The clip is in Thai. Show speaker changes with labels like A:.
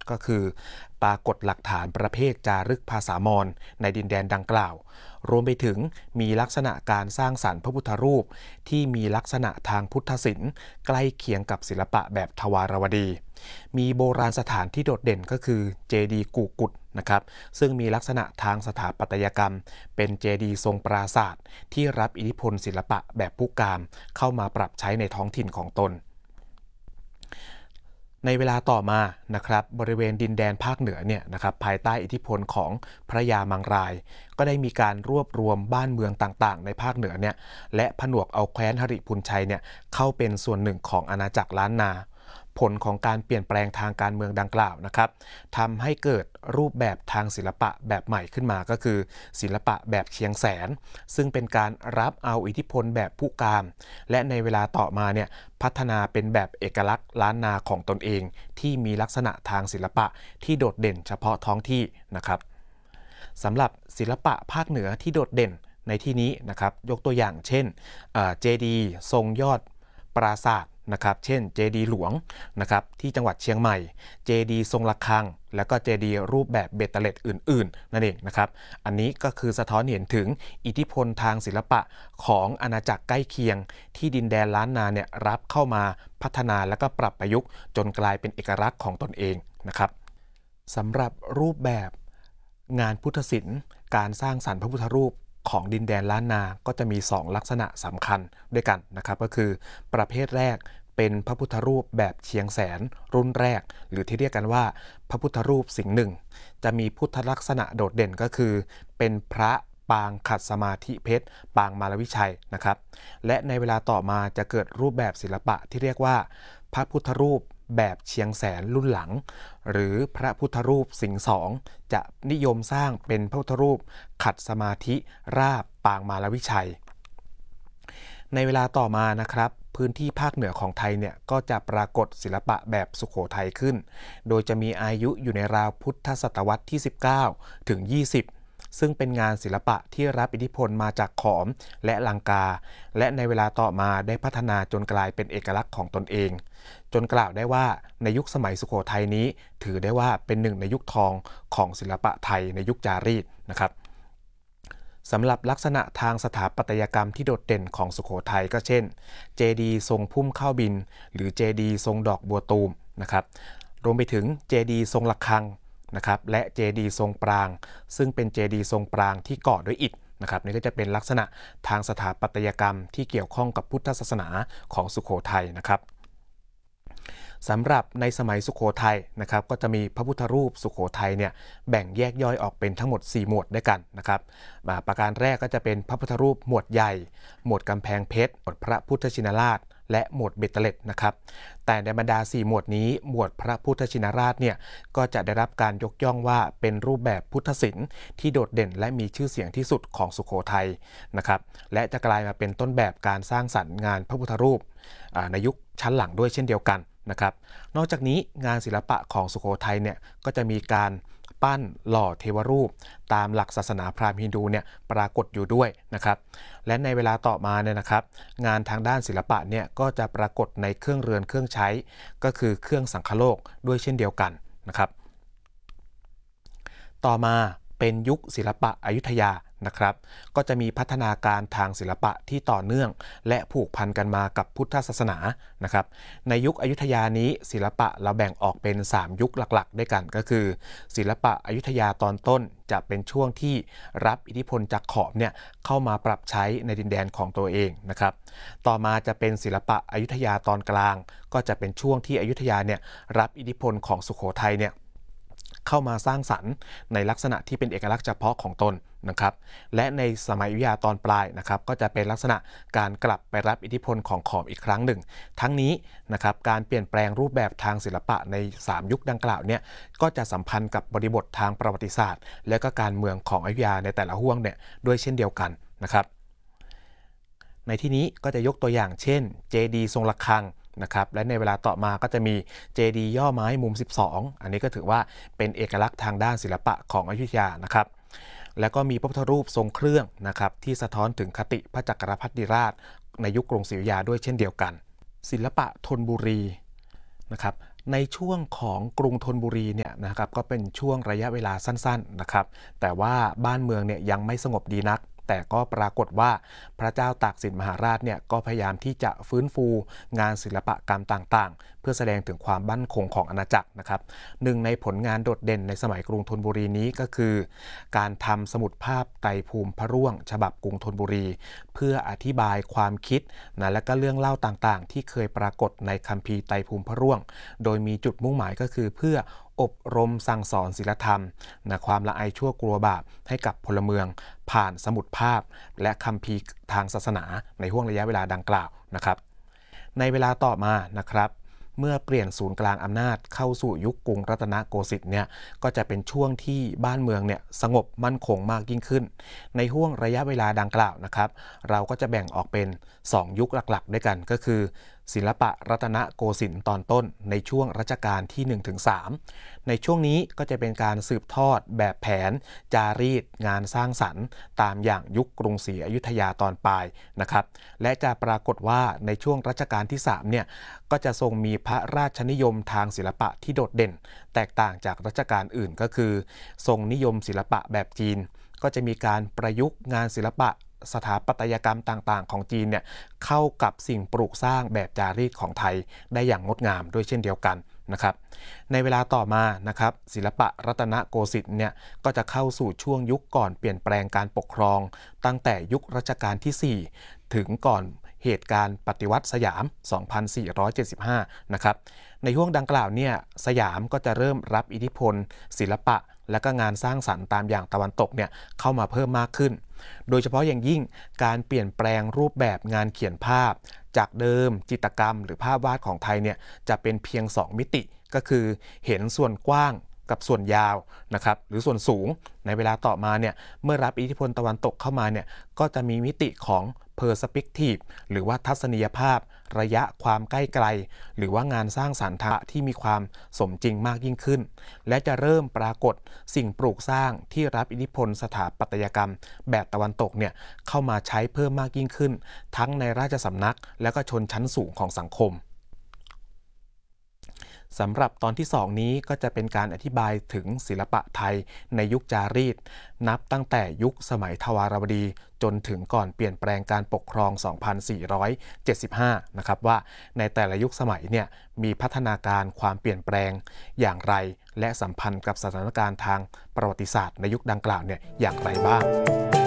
A: ก็คือปรากฏหลักฐานประเภทจารึกภาษามอญในดินแดนดังกล่าวรวมไปถึงมีลักษณะการสร้างสรรค์พระพุทธรูปที่มีลักษณะทางพุทธศิลป์ใกล้เคียงกับศิลปะแบบทวารวดีมีโบราณสถานที่โดดเด่นก็คือเจดีย์กู่กุดนะครับซึ่งมีลักษณะทางสถาปัตยกรรมเป็นเจดีย์ทรงปราสาทที่รับอิทธิพลศิลปะแบบพุกามเข้ามาปรับใช้ในท้องถิ่นของตนในเวลาต่อมานะครับบริเวณดินแดนภาคเหนือเนี่ยนะครับภายใต้อิทธิพลของพระยามังรายก็ได้มีการรวบรวมบ้านเมืองต่างๆในภาคเหนือเนี่ยและผนวกเอาแคว้นหฤพุนชัยเนี่ยเข้าเป็นส่วนหนึ่งของอาณาจักรล้านนาผลของการเปลี่ยนแปลงทางการเมืองดังกล่าวนะครับทำให้เกิดรูปแบบทางศิลปะแบบใหม่ขึ้นมาก็คือศิลปะแบบเชียงแสนซึ่งเป็นการรับเอาอิทธิพลแบบพุกามและในเวลาต่อมาเนี่ยพัฒนาเป็นแบบเอกลักษณ์ล้านนาของตนเองที่มีลักษณะทางศิลปะที่โดดเด่นเฉพาะท้องที่นะครับสำหรับศิลปะภาคเหนือที่โดดเด่นในที่นี้นะครับยกตัวอย่างเช่นเจดีย์ทรงยอดปราสาทนะครับเช่นเจดีย์หลวงนะครับที่จังหวัดเชียงใหม่เจดีย์ทรงระฆังแล้วก็เจดีย์รูปแบบเบตเตเลตอื่นๆนั่นเองนะครับอันนี้ก็คือสะท้อนเห็นถึงอิทธิพลทางศิลปะของอาณาจักรใกล้เคียงที่ดินแดนล้านนาเนี่ยรับเข้ามาพัฒนาแล้วก็ปรับประยุกต์จนกลายเป็นเอกลักษณ์ของตนเองนะครับสำหรับรูปแบบงานพุทธศิลป์การสร้างสรรค์พระพุทธรูปของดินแดนล้านนาก็จะมี2ลักษณะสำคัญด้วยกันนะครับก็คือประเภทแรกเป็นพระพุทธรูปแบบเชียงแสนรุ่นแรกหรือที่เรียกกันว่าพระพุทธรูปสิงห์หนึ่งจะมีพุทธลักษณะโดดเด่นก็คือเป็นพระปางขัดสมาธิเพชรปางมารวิชัยนะครับและในเวลาต่อมาจะเกิดรูปแบบศิลปะที่เรียกว่าพระพุทธรูปแบบเชียงแสนรุ่นหลังหรือพระพุทธรูปสิงห์สองจะนิยมสร้างเป็นพระพุทธรูปขัดสมาธิราบปางมารวิชัยในเวลาต่อมานะครับพื้นที่ภาคเหนือของไทยเนี่ยก็จะปรากฏศิลปะแบบสุโขทัยขึ้นโดยจะมีอายุอยู่ในราวพุทธศตวรรษที่19ถึง20ซึ่งเป็นงานศิลปะที่รับอิทธิพลมาจากขอมและลังกาและในเวลาต่อมาได้พัฒนาจนกลายเป็นเอกลักษณ์ของตนเองจนกล่าวได้ว่าในยุคสมัยสุโขทัยนี้ถือได้ว่าเป็นหนึ่งในยุคทองของศิลปะไทยในยุคจารีตนะครับสำหรับลักษณะทางสถาปัตยกรรมที่โดดเด่นของสุโขทัยก็เช่นเจดีย์ทรงพุ่มข้าวบินหรือเจดีย์ทรงดอกบัวตูมนะครับรวมไปถึงเจดีย์ทรงระฆังนะครับและเจดีย์ทรงปรางซึ่งเป็นเจดีย์ทรงปรางที่ก่อด้วยอิฐนะครับนี่ก็จะเป็นลักษณะทางสถาปัตยกรรมที่เกี่ยวข้องกับพุทธศาสนาของสุโขทัยนะครับสำหรับในสมัยสุโขทัยนะครับก็จะมีพระพุทธรูปสุโขทัยเนี่ยแบ่งแยกย่อยออกเป็นทั้งหมด4หมวดด้วยกันนะครับประการแรกก็จะเป็นพระพุทธรูปหมวดใหญ่หมวดกำแพงเพชรหมวดพระพุทธชินราชและหมวดเบตเตเลตนะครับแต่ในบรรดา4หมวดนี้หมวดพระพุทธชินราชเนี่ยก็จะได้รับการยกย่องว่าเป็นรูปแบบพุทธศิลป์ที่โดดเด่นและมีชื่อเสียงที่สุดของสุโขทัยนะครับและจะกลายมาเป็นต้นแบบการสร้างสรรค์งานพระพุทธรูปในยุคชั้นหลังด้วยเช่นเดียวกันนะครับนอกจากนี้งานศิลปะของสุโขทัยเนี่ยก็จะมีการปั้นหล่อเทวรูปตามหลักศาสนาพราหมณ์ฮินดูเนี่ยปรากฏอยู่ด้วยนะครับและในเวลาต่อมาเนี่ยนะครับงานทางด้านศิลปะเนี่ยก็จะปรากฏในเครื่องเรือนเครื่องใช้ก็คือเครื่องสังคโลกด้วยเช่นเดียวกันนะครับต่อมาเป็นยุคศิลปะอยุธยานะครับก็จะมีพัฒนาการทางศิลปะที่ต่อเนื่องและผูกพันกันมากับพุทธศาสนานะครับในยุคอยุธยานี้ศิลปะเราแบ่งออกเป็น3ยุคหลักๆด้วยกันก็คือศิลปะอยุธยาตอนต้นจะเป็นช่วงที่รับอิทธิพลจากขอมเนี่ยเข้ามาปรับใช้ในดินแดนของตัวเองนะครับต่อมาจะเป็นศิลปะอยุธยาตอนกลางก็จะเป็นช่วงที่อยุธยาเนี่ยรับอิทธิพลของสุโขทัยเนี่ยเข้ามาสร้างสรรค์ในลักษณะที่เป็นเอกลักษณ์เฉพาะของตนนะครับและในสมัยอยุธยาตอนปลายนะครับก็จะเป็นลักษณะการกลับไปรับอิทธิพลของขอมอีกครั้งหนึ่งทั้งนี้นะครับการเปลี่ยนแปลงรูปแบบทางศิลปะใน3ยุคดังกล่าวเนี่ยก็จะสัมพันธ์กับบริบททางประวัติศาสตร์และก็การเมืองของอยุธยาในแต่ละห้วงเนี่ยด้วยเช่นเดียวกันนะครับในที่นี้ก็จะยกตัวอย่างเช่นเจดีย์ทรงระฆังนะครับและในเวลาต่อมาก็จะมีเจดีย์ย่อไม้มุม12อันนี้ก็ถือว่าเป็นเอกลักษณ์ทางด้านศิลปะของอยุธยานะครับแล้วก็มีพระพุทธรูปทรงเครื่องนะครับที่สะท้อนถึงคติพระจักรพรรดิราชในยุคกรุงศรีอยุธยาด้วยเช่นเดียวกันศิลปะธนบุรีนะครับในช่วงของกรุงธนบุรีเนี่ยนะครับก็เป็นช่วงระยะเวลาสั้นๆนะครับแต่ว่าบ้านเมืองเนี่ยยังไม่สงบดีนักแต่ก็ปรากฏว่าพระเจ้าตากสินมหาราชเนี่ยก็พยายามที่จะฟื้นฟูงานศิลปกรรมต่างๆเพื่อแสดงถึงความมั่นคงของอาณาจักรนะครับหนึ่งในผลงานโดดเด่นในสมัยกรุงธนบุรีนี้ก็คือการทำสมุดภาพไตรภูมิพระร่วงฉบับกรุงธนบุรีเพื่ออธิบายความคิดนะและก็เรื่องเล่าต่างๆที่เคยปรากฏในคัมภีร์ไตรภูมิพระร่วงโดยมีจุดมุ่งหมายก็คือเพื่ออบรมสั่งสอนศีลธรรมนะความละอายชั่วกลัวบาปให้กับพลเมืองผ่านสมุดภาพและคัมภีร์ทางศาสนาในห่วงระยะเวลาดังกล่าวนะครับในเวลาต่อมานะครับเมื่อเปลี่ยนศูนย์กลางอำนาจเข้าสู่ยุคกรุงรัตนโกสินทร์เนี่ยก็จะเป็นช่วงที่บ้านเมืองเนี่ยสงบมั่นคงมากยิ่งขึ้นในห่วงระยะเวลาดังกล่าวนะครับเราก็จะแบ่งออกเป็น2ยุคหลักๆด้วยกันก็คือศิลปะรัตนโกสินทร์ตอนต้นในช่วงรัชกาลที่ 1-3 ในช่วงนี้ก็จะเป็นการสืบทอดแบบแผนจารีตงานสร้างสรรค์ตามอย่างยุคกรุงศรีอยุธยาตอนปลายนะครับและจะปรากฏว่าในช่วงรัชกาลที่3เนี่ยก็จะทรงมีพระราชนิยมทางศิลปะที่โดดเด่นแตกต่างจากรัชกาลอื่นก็คือทรงนิยมศิลปะแบบจีนก็จะมีการประยุกต์งานศิลปะสถาปัตยกรรมต่างๆของจีนเนี่ยเข้ากับสิ่งปลูกสร้างแบบจารีตของไทยได้อย่างงดงามด้วยเช่นเดียวกันนะครับในเวลาต่อมานะครับศิลปะรัตนโกสินทร์เนี่ยก็จะเข้าสู่ช่วงยุคก่อนเปลี่ยนแปลงการปกครองตั้งแต่ยุครัชกาลที่ 4 ถึงก่อนเหตุการณ์ปฏิวัติสยาม 2475 นะครับในช่วงดังกล่าวเนี่ยสยามก็จะเริ่มรับอิทธิพลศิลปะและก็งานสร้างสรรค์ตามอย่างตะวันตกเนี่ยเข้ามาเพิ่มมากขึ้นโดยเฉพาะอย่างยิ่งการเปลี่ยนแปลงรูปแบบงานเขียนภาพจากเดิมจิตรกรรมหรือภาพวาดของไทยเนี่ยจะเป็นเพียง2มิติก็คือเห็นส่วนกว้างกับส่วนยาวนะครับหรือส่วนสูงในเวลาต่อมาเนี่ยเมื่อรับอิทธิพลตะวันตกเข้ามาเนี่ยก็จะมีมิติของPerspective หรือว่าทัศนียภาพระยะความใกล้ไกลหรือว่างานสร้างสรรค์ที่มีความสมจริงมากยิ่งขึ้นและจะเริ่มปรากฏสิ่งปลูกสร้างที่รับอิทธิพลสถาปัตยกรรมแบบตะวันตกเนี่ยเข้ามาใช้เพิ่มมากยิ่งขึ้นทั้งในราชสำนักและก็ชนชั้นสูงของสังคมสำหรับตอนที่2นี้ก็จะเป็นการอธิบายถึงศิลปะไทยในยุคจารีตนับตั้งแต่ยุคสมัยทวารวดีจนถึงก่อนเปลี่ยนแปลงการปกครอง 2475 นะครับว่าในแต่ละยุคสมัยเนี่ยมีพัฒนาการความเปลี่ยนแปลงอย่างไรและสัมพันธ์กับสถานการณ์ทางประวัติศาสตร์ในยุคดังกล่าวเนี่ยอย่างไรบ้าง